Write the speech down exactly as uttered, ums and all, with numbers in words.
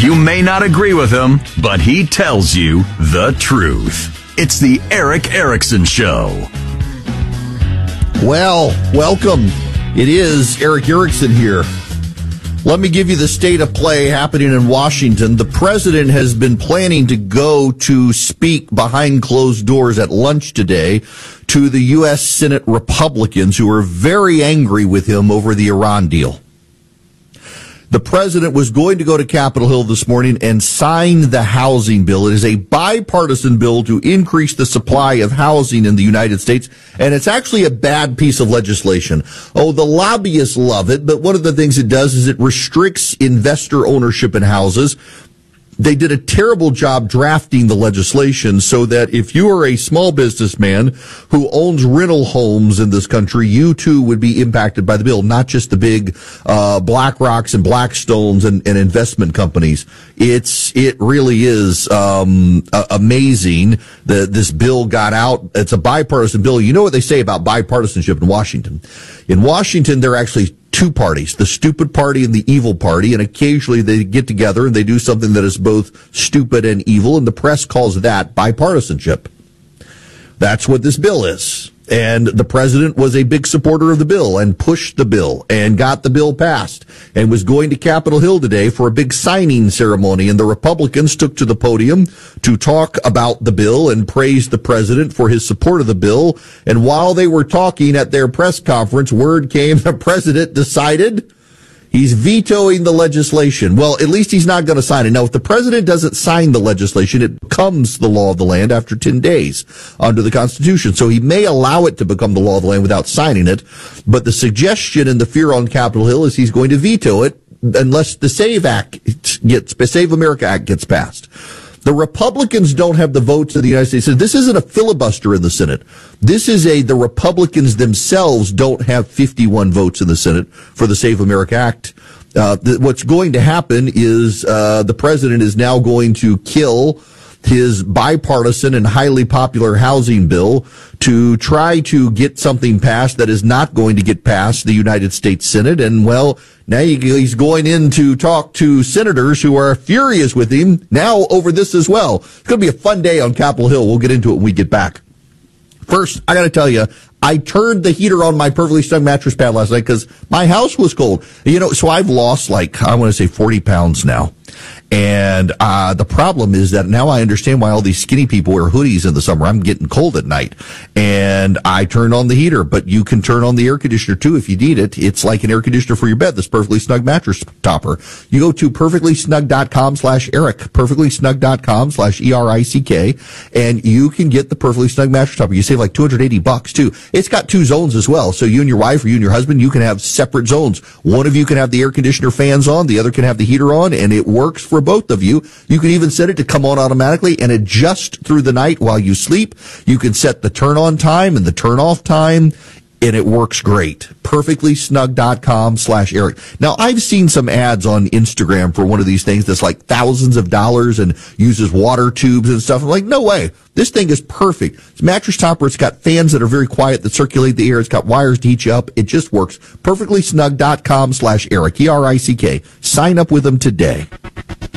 You may not agree with him, but he tells you the truth. It's the Erick Erickson Show. Well, welcome. It is Erick Erickson here. Let me give you the state of play happening in Washington. The president has been planning to go to speak behind closed doors at lunch today to the U S Senate Republicans who are very angry with him over the Iran deal. The president was going to go to Capitol Hill this morning and sign the housing bill. It is a bipartisan bill to increase the supply of housing in the United States, and it's actually a bad piece of legislation. Oh, the lobbyists love it, but one of the things it does is it restricts investor ownership in houses. They did a terrible job drafting the legislation so that if you are a small businessman who owns rental homes in this country, you too would be impacted by the bill, not just the big uh BlackRocks and Blackstones and, and investment companies. It's it really is um uh, amazing that this bill got out. It's a bipartisan bill. You know what they say about bipartisanship in Washington. In Washington, they're actually two parties, the stupid party and the evil party, and occasionally they get together and they do something that is both stupid and evil, and the press calls that bipartisanship. That's what this bill is. And the president was a big supporter of the bill and pushed the bill and got the bill passed and was going to Capitol Hill today for a big signing ceremony. And the Republicans took to the podium to talk about the bill and praise the president for his support of the bill. And while they were talking at their press conference, word came the president decided he's vetoing the legislation. Well, at least he's not going to sign it. Now, if the president doesn't sign the legislation, it becomes the law of the land after ten days under the Constitution. So he may allow it to become the law of the land without signing it. But the suggestion and the fear on Capitol Hill is he's going to veto it unless the SAVE Act gets, Save America Act gets passed. The Republicans don't have the votes of the United States. So this isn't a filibuster in the Senate. This is a, the Republicans themselves don't have fifty-one votes in the Senate for the Save America Act. Uh, th- what's going to happen is, uh, the president is now going to kill his bipartisan and highly popular housing bill to try to get something passed that is not going to get past the United States Senate. And, well, now he's going in to talk to senators who are furious with him now over this as well. It's going to be a fun day on Capitol Hill. We'll get into it when we get back. First, I got to tell you, I turned the heater on my Perfectly Snug mattress pad last night because my house was cold. You know, so I've lost like, I want to say forty pounds now. And uh the problem is that now I understand why all these skinny people wear hoodies in the summer. I'm getting cold at night. And I turned on the heater, but you can turn on the air conditioner too if you need it. It's like an air conditioner for your bed, this Perfectly Snug mattress topper. You go to perfectlysnug.com slash Eric, perfectlysnug.com slash E R I C K, and you can get the Perfectly Snug mattress topper. You save like two hundred eighty bucks too. It's got two zones as well. So you and your wife or you and your husband, you can have separate zones. One of you can have the air conditioner fans on, the other can have the heater on, and it works for both of you. You can even set it to come on automatically and adjust through the night while you sleep. You can set the turn on time and the turn off time, and it works great. perfectlysnug.com slash Eric. Now, I've seen some ads on Instagram for one of these things that's like thousands of dollars and uses water tubes and stuff. I'm like, no way. This thing is perfect. It's a mattress topper. It's got fans that are very quiet that circulate the air. It's got wires to heat you up. It just works. perfectlysnug.com slash Eric, E R I C K. Sign up with them today.